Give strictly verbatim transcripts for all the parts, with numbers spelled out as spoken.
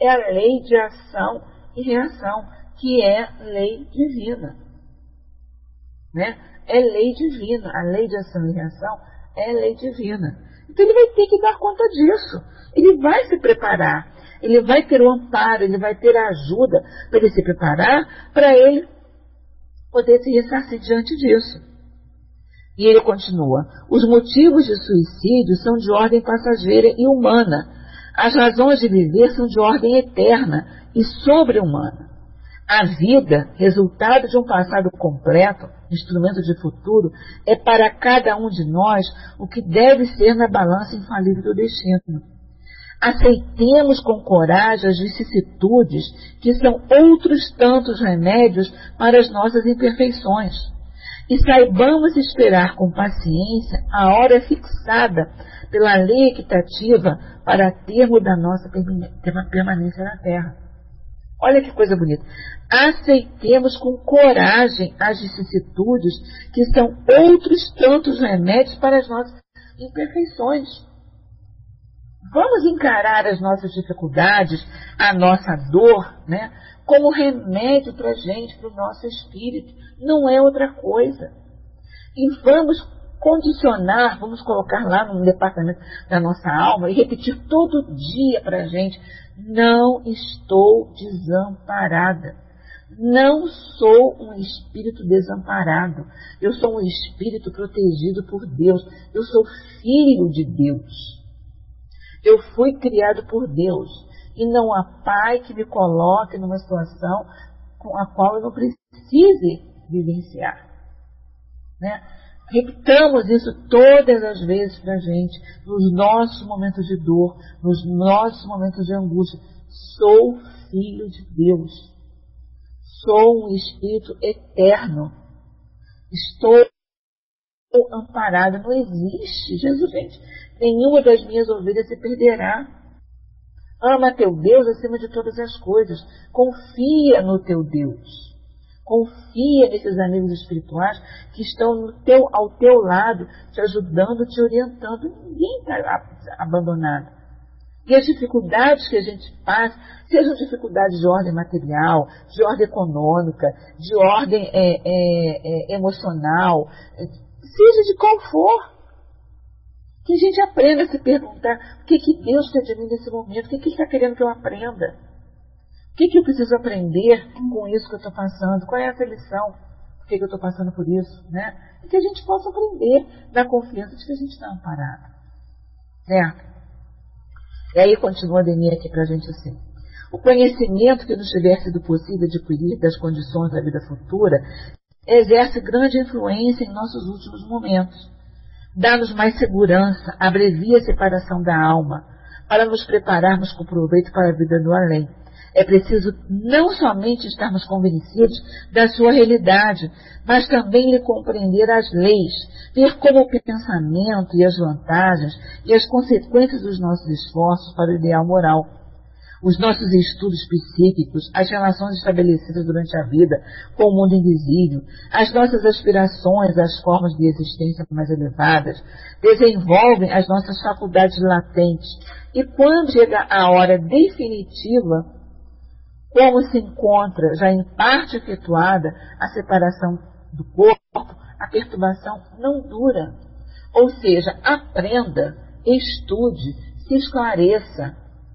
é a lei de ação e reação, que é lei divina. Né? É lei divina. A lei de ação e reação é lei divina. Então ele vai ter que dar conta disso. Ele vai se preparar. Ele vai ter o amparo, ele vai ter a ajuda para ele se preparar, para ele poder se ressarcir diante disso. E ele continua: os motivos de suicídio são de ordem passageira e humana. As razões de viver são de ordem eterna e sobre-humana. A vida, resultado de um passado completo, instrumento de futuro, é para cada um de nós o que deve ser na balança infalível do destino. Aceitemos com coragem as vicissitudes, que são outros tantos remédios para as nossas imperfeições. E saibamos esperar com paciência a hora fixada pela lei equitativa para termo da nossa permanência na Terra. Olha que coisa bonita. Aceitemos com coragem as vicissitudes, que são outros tantos remédios para as nossas imperfeições. Vamos encarar as nossas dificuldades, a nossa dor, né, como remédio para a gente, para o nosso espírito. Não é outra coisa. E vamos condicionar, vamos colocar lá no departamento da nossa alma e repetir todo dia para a gente: não estou desamparada. Não sou um espírito desamparado. Eu sou um espírito protegido por Deus. Eu sou filho de Deus. Eu fui criado por Deus. E não há pai que me coloque numa situação com a qual eu não precise vivenciar. Né? Repitamos isso todas as vezes para a gente, nos nossos momentos de dor, nos nossos momentos de angústia. Sou filho de Deus. Sou um espírito eterno. Estou amparado. Não existe, Jesus, gente, nenhuma das minhas ovelhas se perderá. Ama teu Deus acima de todas as coisas. Confia no teu Deus. Confia nesses amigos espirituais que estão no teu, ao teu lado, te ajudando, te orientando. Ninguém está abandonado. E as dificuldades que a gente passa, sejam dificuldades de ordem material, de ordem econômica, de ordem é, é, é, emocional, seja de qual for, que a gente aprenda a se perguntar: o que, que Deus quer de mim nesse momento? O que, que Ele está querendo que eu aprenda? O que, que eu preciso aprender com isso que eu estou passando? Qual é essa lição? Por que, que eu estou passando por isso? Né? E que a gente possa aprender na confiança de que a gente está amparado. Certo? E aí continua a Denis aqui para a gente assim: o conhecimento que nos tiver sido possível adquirir das condições da vida futura exerce grande influência em nossos últimos momentos. Dá-nos mais segurança, abrevia a separação da alma, para nos prepararmos com proveito para a vida do além. É preciso não somente estarmos convencidos da sua realidade, mas também lhe compreender as leis, ver como o pensamento e as vantagens e as consequências dos nossos esforços para o ideal moral. Os nossos estudos psíquicos, as relações estabelecidas durante a vida com o mundo invisível, as nossas aspirações às formas de existência mais elevadas, desenvolvem as nossas faculdades latentes. E quando chega a hora definitiva, como se encontra já em parte efetuada a separação do corpo, a perturbação não dura. Ou seja, aprenda, estude, se esclareça,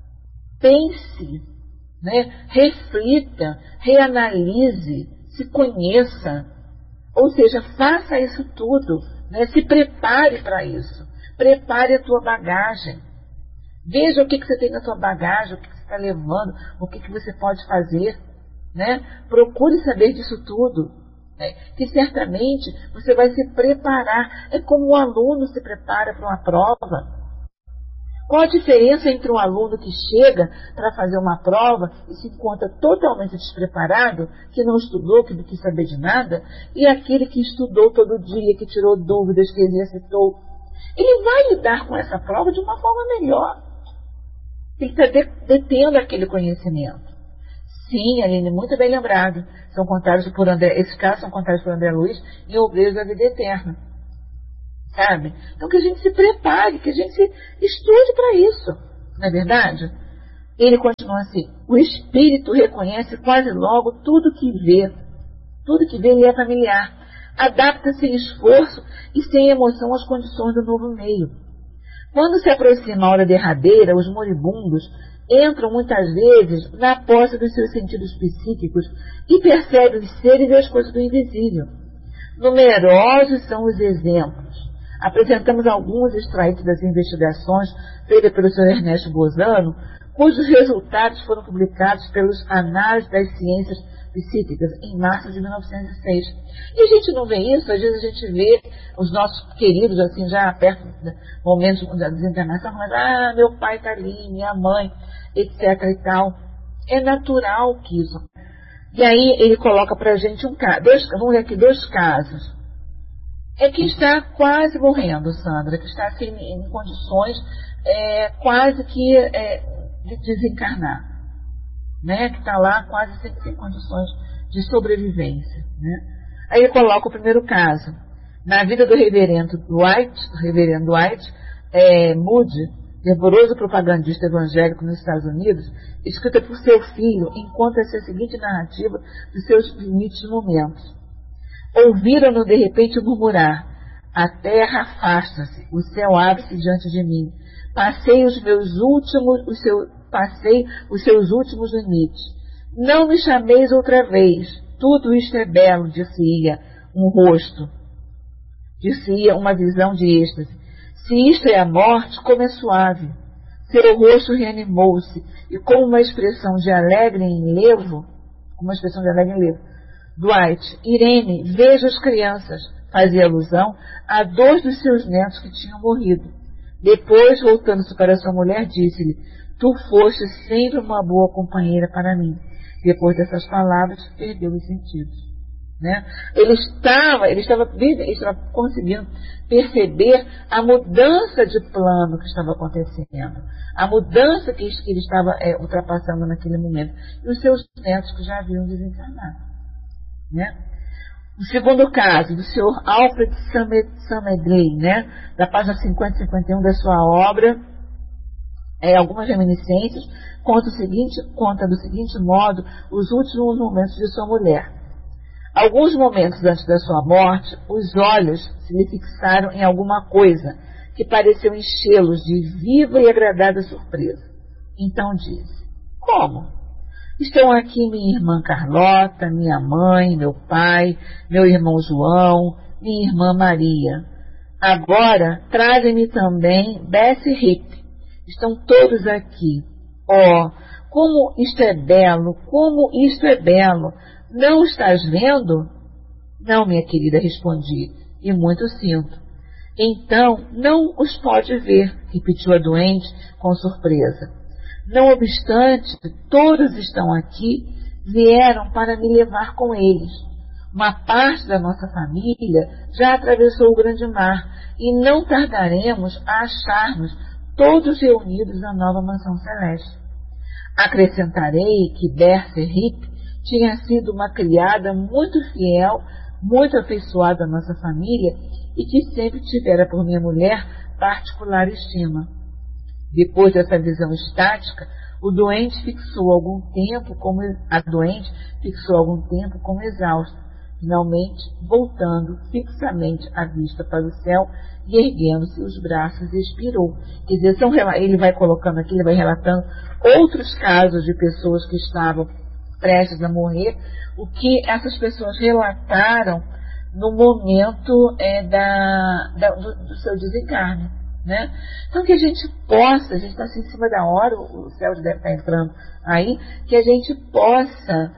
pense, né? Reflita, reanalise, se conheça. Ou seja, faça isso tudo, né? Se prepare para isso. Prepare a tua bagagem. Veja o que, que você tem na tua bagagem, o que, que você está levando, o que, que você pode fazer. Né? Procure saber disso tudo. Né? Que certamente você vai se preparar. É como um aluno se prepara para uma prova. Qual a diferença entre um aluno que chega para fazer uma prova e se encontra totalmente despreparado, que não estudou, que não quis saber de nada, e aquele que estudou todo dia, que tirou dúvidas, que exercitou? Ele vai lidar com essa prova de uma forma melhor. Ele está detendo aquele conhecimento. Sim, Aline, muito bem lembrado. São contados por André, esses casos são contados por André Luiz em Obreiros da Vida Eterna. Sabe? Então que a gente se prepare, que a gente se estude para isso. Não é verdade? Ele continua assim: o espírito reconhece quase logo tudo que vê. Tudo que vê lhe é familiar. Adapta sem esforço e sem emoção às condições do novo meio. Quando se aproxima a hora derradeira, os moribundos entram muitas vezes na posse dos seus sentidos psíquicos e percebem os seres e as coisas do invisível. Numerosos são os exemplos. Apresentamos alguns extraídos das investigações feitas pelo senhor Ernesto Bozano, cujos resultados foram publicados pelos Anais das Ciências Psíquicas em março de mil novecentos e seis. E a gente não vê isso, às vezes a gente vê os nossos queridos, assim, já perto do momento da desencarnação, mas, ah, meu pai está ali, minha mãe, etc e tal. É natural que isso. E aí ele coloca para a gente um caso, dois, vamos ver aqui dois casos. É que está quase morrendo, Sandra, que está assim, em condições é, quase que é, de desencarnar. Né, que está lá quase sem, sem condições de sobrevivência. Né? Aí ele coloca o primeiro caso. Na vida do reverendo Dwight, do reverendo Dwight é, Moody, fervoroso propagandista evangélico nos Estados Unidos, escrita por seu filho, encontra-se a seguinte narrativa dos seus limites momentos. Ouviram-no de repente murmurar: a terra afasta-se, o céu abre-se diante de mim. Passei os meus últimos, os seus Passei os seus últimos limites. Não me chameis outra vez. Tudo isto é belo, disse-ia um rosto. Disse-ia uma visão de êxtase. Se isto é a morte, como é suave. Seu rosto reanimou-se e com uma expressão de alegre enlevo, com uma expressão de alegre enlevo, Dwight, Irene, veja as crianças, fazia alusão a dois dos seus netos que tinham morrido. Depois, voltando-se para sua mulher, disse-lhe: tu foste sempre uma boa companheira para mim. Depois dessas palavras, perdeu os sentidos. Né? Ele estava, ele estava, ele estava conseguindo perceber a mudança de plano que estava acontecendo, a mudança que ele estava é, ultrapassando naquele momento, e os seus netos que já haviam desencarnado. Né? O segundo caso, do senhor Alfred Summerlee, né? Da página cinquenta e cinquenta e um da sua obra, É, algumas reminiscências, conta, o seguinte, conta do seguinte modo os últimos momentos de sua mulher. Alguns momentos antes da sua morte, os olhos se lhe fixaram em alguma coisa que pareceu enchê-los de viva e agradável surpresa. Então disse: como? Estão aqui minha irmã Carlota, minha mãe, meu pai, meu irmão João, minha irmã Maria. Agora trazem-me também Bessie Heap. Estão todos aqui. Oh, como isto é belo, como isto é belo. Não estás vendo? Não, minha querida, respondi, e muito sinto. Então, não os pode ver, repetiu a doente com surpresa. Não obstante, todos estão aqui, vieram para me levar com eles. Uma parte da nossa família já atravessou o grande mar, e não tardaremos a achar-nos todos reunidos na nova mansão celeste. Acrescentarei que Bessie Heap tinha sido uma criada muito fiel, muito afeiçoada à nossa família e que sempre tivera por minha mulher particular estima. Depois dessa visão estática, o doente fixou algum tempo como a doente fixou algum tempo como exausto, finalmente voltando fixamente a vista para o céu e erguendo-se os braços, expirou. Quer dizer, são, ele vai colocando aqui, ele vai relatando outros casos de pessoas que estavam prestes a morrer, o que essas pessoas relataram no momento é, da, da, do, do seu desencarne. Né? Então que a gente possa, a gente está assim em cima da hora, o céu deve estar entrando aí, que a gente possa,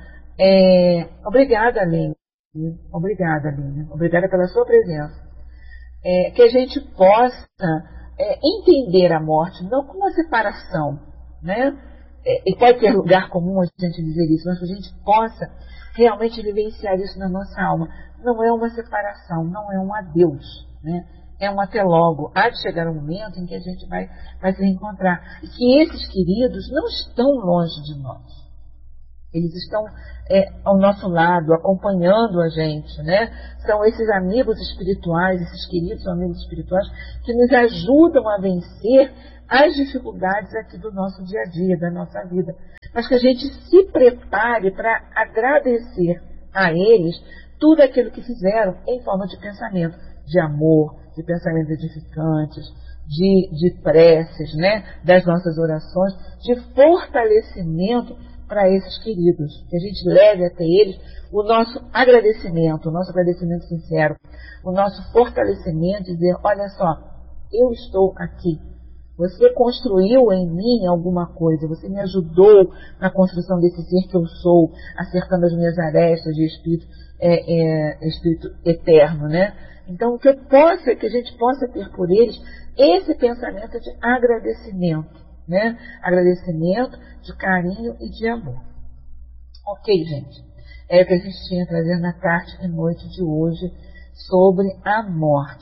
é, obrigada, Aline, obrigada, Aline, obrigada pela sua presença, é, que a gente possa é, entender a morte não como uma separação, né? É, e pode ter lugar comum a gente dizer isso, mas que a gente possa realmente vivenciar isso na nossa alma. Não é uma separação, não é um adeus, né? É um até logo. Há de chegar um momento em que a gente vai, vai se reencontrar. E que esses queridos não estão longe de nós. Eles estão é, ao nosso lado, acompanhando a gente, né? São esses amigos espirituais, esses queridos amigos espirituais, que nos ajudam a vencer as dificuldades aqui do nosso dia a dia, da nossa vida, mas que a gente se prepare para agradecer a eles tudo aquilo que fizeram em forma de pensamento, de amor, de pensamentos edificantes, de, de preces, né, das nossas orações, de fortalecimento para esses queridos, que a gente leve até eles o nosso agradecimento, o nosso agradecimento sincero, o nosso fortalecimento, dizer, olha só, eu estou aqui, você construiu em mim alguma coisa, você me ajudou na construção desse ser que eu sou, acertando as minhas arestas de espírito, é, é, espírito eterno, né? Então, o que eu possa, que a gente possa ter por eles, esse pensamento de agradecimento, né? Agradecimento, de carinho e de amor. Ok, gente? É o que a gente tinha a trazer na tarde e noite de hoje sobre a morte.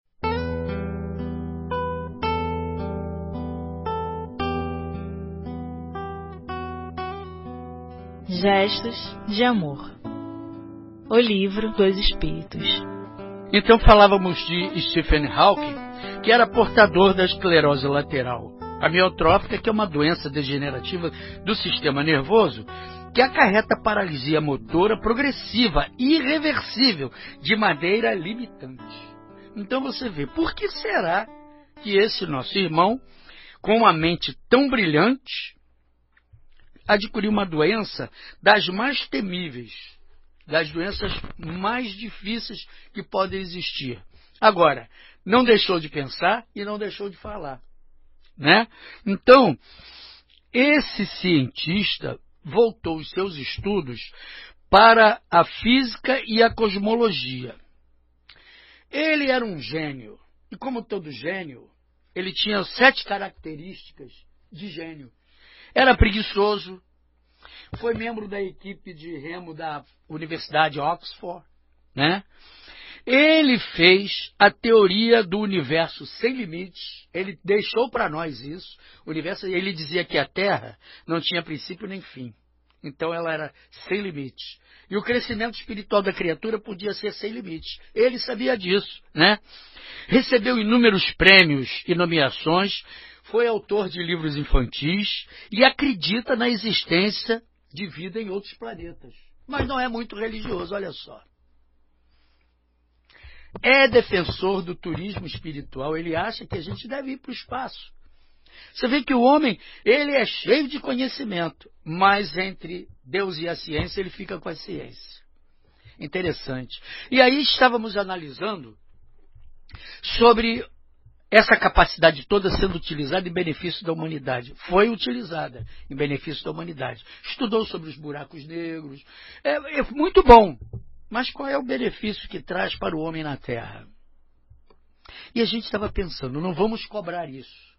Gestos de Amor. O livro dos Espíritos. Então falávamos de Stephen Hawking, que era portador da esclerose lateral amiotrófica, que é uma doença degenerativa do sistema nervoso que acarreta paralisia motora progressiva e irreversível de maneira limitante. Então você vê, por que será que esse nosso irmão, com uma mente tão brilhante, adquiriu uma doença das mais temíveis, das doenças mais difíceis que podem existir? Agora, não deixou de pensar e não deixou de falar, né? Então, esse cientista voltou os seus estudos para a física e a cosmologia. Ele era um gênio, e como todo gênio, ele tinha sete características de gênio. Era preguiçoso, foi membro da equipe de remo da Universidade de Oxford, né? Ele fez a teoria do universo sem limites, ele deixou para nós isso. O universo, ele dizia que a Terra não tinha princípio nem fim, então ela era sem limites. E o crescimento espiritual da criatura podia ser sem limites. Ele sabia disso, né? Recebeu inúmeros prêmios e nomeações, foi autor de livros infantis e acredita na existência de vida em outros planetas. Mas não é muito religioso, olha só. É defensor do turismo espiritual, ele acha que a gente deve ir para o espaço. Você vê que o homem, ele é cheio de conhecimento, mas entre Deus e a ciência, ele fica com a ciência. Interessante. E aí estávamos analisando sobre essa capacidade toda sendo utilizada em benefício da humanidade. Foi utilizada em benefício da humanidade. Estudou sobre os buracos negros. É, é muito bom. Mas qual é o benefício que traz para o homem na Terra? E a gente estava pensando, não vamos cobrar isso.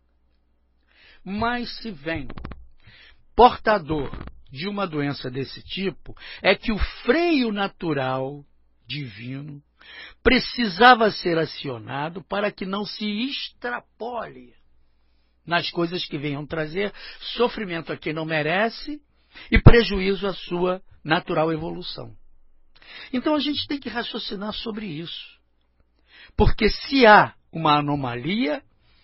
Mas se vem portador de uma doença desse tipo, é que o freio natural divino precisava ser acionado para que não se extrapole nas coisas que venham trazer sofrimento a quem não merece e prejuízo à sua natural evolução. Então a gente tem que raciocinar sobre isso. Porque se há uma anomalia,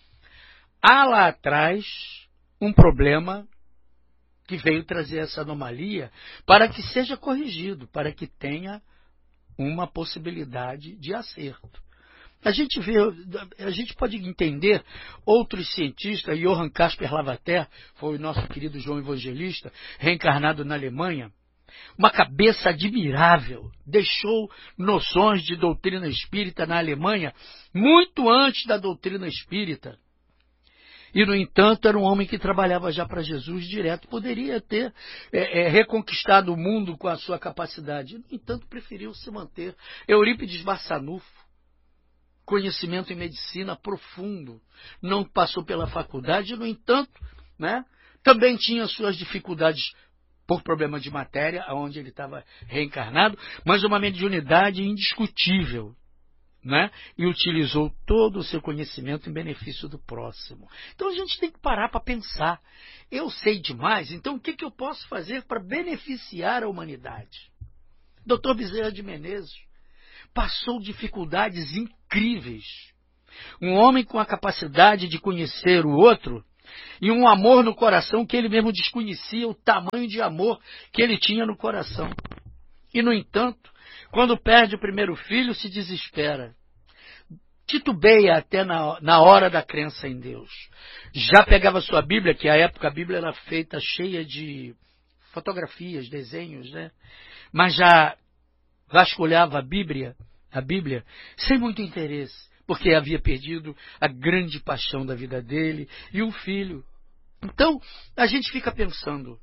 há lá atrás um problema que veio trazer essa anomalia para que seja corrigido, para que tenha uma possibilidade de acerto. A gente vê, a gente pode entender outros cientistas, Johann Caspar Lavater, foi o nosso querido João Evangelista, reencarnado na Alemanha, uma cabeça admirável, deixou noções de doutrina espírita na Alemanha muito antes da doutrina espírita. E, no entanto, era um homem que trabalhava já para Jesus direto, poderia ter é, é, reconquistado o mundo com a sua capacidade. No entanto, preferiu se manter. Eurípides Barçanufo, conhecimento em medicina profundo, não passou pela faculdade, no entanto, né, também tinha suas dificuldades por problema de matéria, onde ele estava reencarnado, mas uma mediunidade indiscutível, né? E utilizou todo o seu conhecimento em benefício do próximo. Então a gente tem que parar para pensar. Eu sei demais, então o que, que eu posso fazer para beneficiar a humanidade? doutor Bezerra de Menezes passou dificuldades incríveis. Um homem com a capacidade de conhecer o outro E um amor no coração que ele mesmo desconhecia o tamanho de amor que ele tinha no coração. E, no entanto, quando perde o primeiro filho, se desespera. Titubeia até na, na hora da crença em Deus. Já pegava sua Bíblia, que à época a Bíblia era feita cheia de fotografias, desenhos, né? Mas já vasculhava a Bíblia, a Bíblia sem muito interesse, porque havia perdido a grande paixão da vida dele e um filho. Então, a gente fica pensando,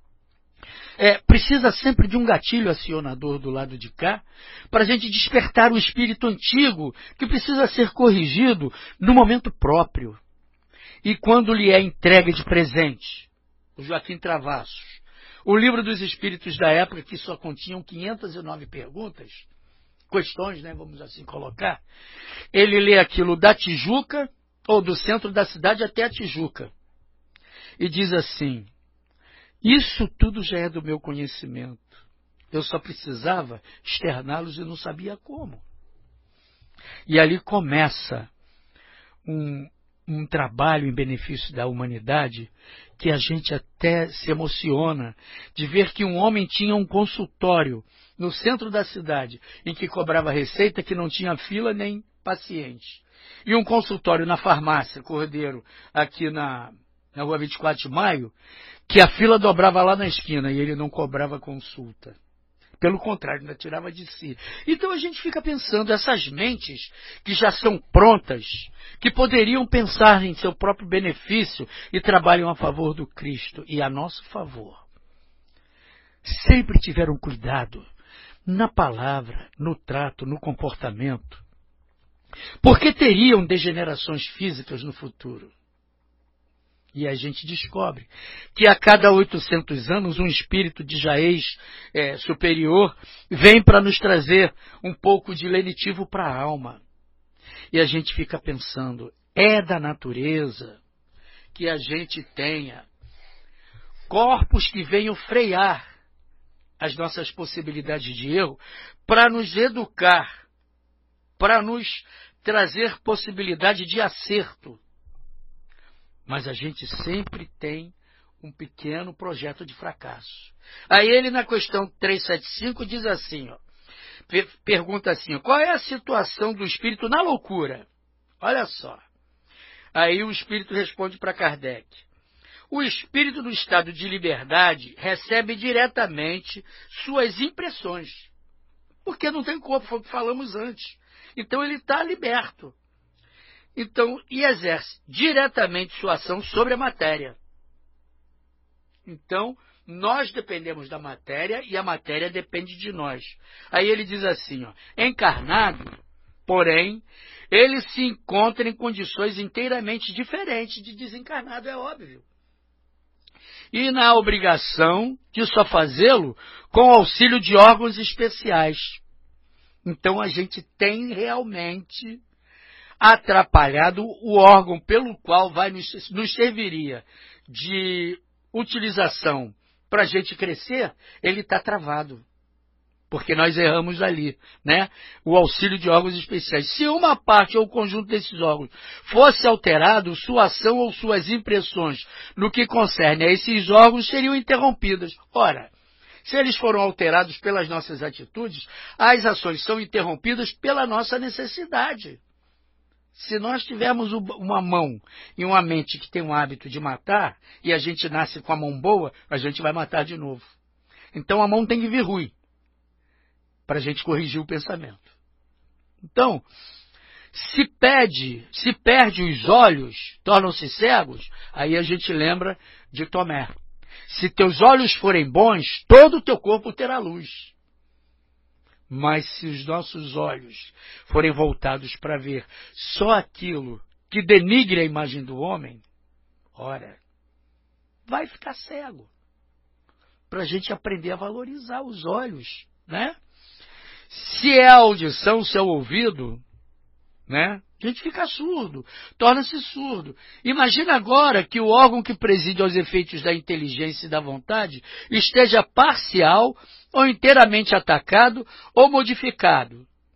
é, precisa sempre de um gatilho acionador do lado de cá, para a gente despertar o espírito antigo, que precisa ser corrigido no momento próprio. E quando lhe é entregue de presente, o Joaquim Travassos, o livro dos espíritos da época, que só continham quinhentas e nove perguntas, questões, né, vamos assim colocar, ele lê aquilo da Tijuca, ou do centro da cidade até a Tijuca, e diz assim: isso tudo já é do meu conhecimento, eu só precisava externá-los e não sabia como. E ali começa um, um trabalho em benefício da humanidade, que a gente até se emociona de ver que um homem tinha um consultório no centro da cidade, em que cobrava receita, que não tinha fila nem paciente. E um consultório na farmácia Cordeiro, aqui na, na rua vinte e quatro de maio, que a fila dobrava lá na esquina e ele não cobrava consulta. Pelo contrário, ainda tirava de si. Então a gente fica pensando, essas mentes que já são prontas, que poderiam pensar em seu próprio benefício e trabalham a favor do Cristo e a nosso favor, sempre tiveram cuidado na palavra, no trato, no comportamento, porque teriam degenerações físicas no futuro. E a gente descobre que a cada oitocentos anos um espírito de jaez é, superior vem para nos trazer um pouco de lenitivo para a alma. E a gente fica pensando, é da natureza que a gente tenha corpos que venham frear as nossas possibilidades de erro para nos educar, para nos trazer possibilidade de acerto. Mas a gente sempre tem um pequeno projeto de fracasso. Aí ele, na questão trezentos e setenta e cinco, diz assim, ó, pergunta assim, ó, qual é a situação do espírito na loucura? Olha só. Aí o espírito responde para Kardec: o espírito do estado de liberdade recebe diretamente suas impressões, porque não tem corpo, foi o que falamos antes. Então ele está liberto. Então, e exerce diretamente sua ação sobre a matéria. Então, nós dependemos da matéria e a matéria depende de nós. Aí ele diz assim, ó, encarnado, porém, ele se encontra em condições inteiramente diferentes de desencarnado, é óbvio. E na obrigação de só fazê-lo com auxílio de órgãos especiais. Então, a gente tem realmente atrapalhado o órgão pelo qual vai nos, nos serviria de utilização para a gente crescer, ele está travado. Porque nós erramos ali, né? O auxílio de órgãos especiais. Se uma parte ou o conjunto desses órgãos fosse alterado, sua ação ou suas impressões no que concerne a esses órgãos seriam interrompidas. Ora, se eles foram alterados pelas nossas atitudes, as ações são interrompidas pela nossa necessidade. Se nós tivermos uma mão e uma mente que tem o hábito de matar, e a gente nasce com a mão boa, a gente vai matar de novo. Então a mão tem que vir ruim, para a gente corrigir o pensamento. Então, se pede, se perde os olhos, tornam-se cegos, aí a gente lembra de Tomé. Se teus olhos forem bons, todo o teu corpo terá luz. Mas se os nossos olhos forem voltados para ver só aquilo que denigre a imagem do homem, ora, vai ficar cego. Para a gente aprender a valorizar os olhos, né? Se é a audição, se é o ouvido, né? A gente fica surdo, torna-se surdo. Imagina agora que o órgão que preside aos efeitos da inteligência e da vontade esteja parcial ou inteiramente atacado ou modificado.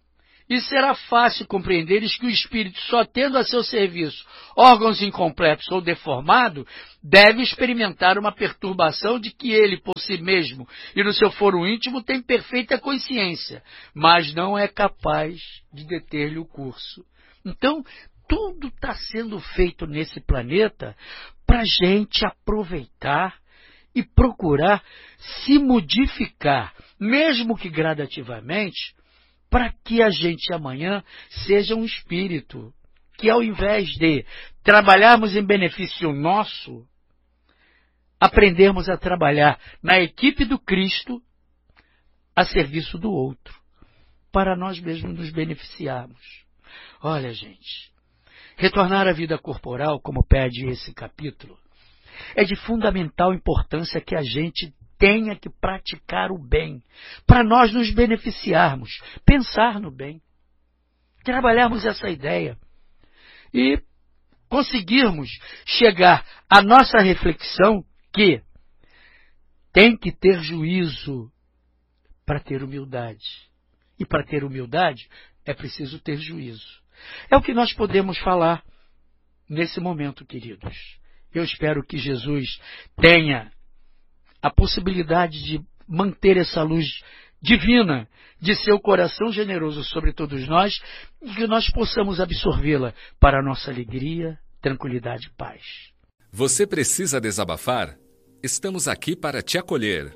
E será fácil compreenderes que o espírito, só tendo a seu serviço órgãos incompletos ou deformados, deve experimentar uma perturbação de que ele, por si mesmo e no seu foro íntimo, tem perfeita consciência, mas não é capaz de deter-lhe o curso. Então, tudo está sendo feito nesse planeta para a gente aproveitar e procurar se modificar, mesmo que gradativamente, para que a gente amanhã seja um espírito que, ao invés de trabalharmos em benefício nosso, aprendermos a trabalhar na equipe do Cristo a serviço do outro, para nós mesmos nos beneficiarmos. Olha, gente, retornar à vida corporal, como pede esse capítulo, é de fundamental importância que a gente tenha que praticar o bem, para nós nos beneficiarmos, pensar no bem, trabalharmos essa ideia e conseguirmos chegar à nossa reflexão que tem que ter juízo para ter humildade. E para ter humildade é preciso ter juízo. É o que nós podemos falar nesse momento, queridos. Eu espero que Jesus tenha a possibilidade de manter essa luz divina de seu coração generoso sobre todos nós e que nós possamos absorvê-la para a nossa alegria, tranquilidade e paz. Você precisa desabafar? Estamos aqui para te acolher.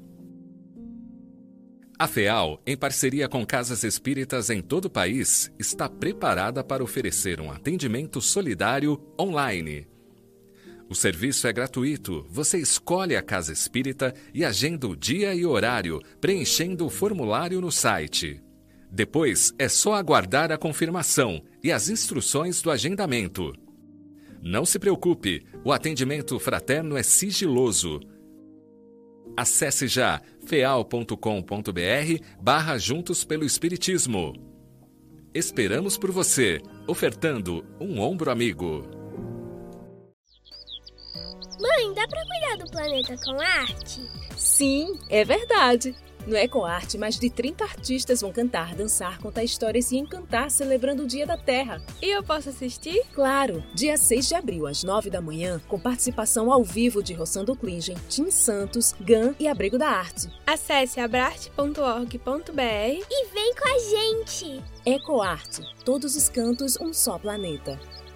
A FEAL, em parceria com casas espíritas em todo o país, está preparada para oferecer um atendimento solidário online. O serviço é gratuito. Você escolhe a casa espírita e agenda o dia e horário, preenchendo o formulário no site. Depois, é só aguardar a confirmação e as instruções do agendamento. Não se preocupe, o atendimento fraterno é sigiloso. Acesse já feal ponto com ponto br barra Juntos pelo Espiritismo. Esperamos por você, ofertando um ombro amigo. Mãe, dá pra cuidar do planeta com arte? Sim, é verdade. No EcoArte, mais de trinta artistas vão cantar, dançar, contar histórias e encantar celebrando o Dia da Terra. E eu posso assistir? Claro! Dia seis de abril, às nove da manhã, com participação ao vivo de Rossando Klingen, Tim Santos, Gan e Abrigo da Arte. Acesse abrarte ponto org ponto br e vem com a gente! EcoArte. Todos os cantos, um só planeta.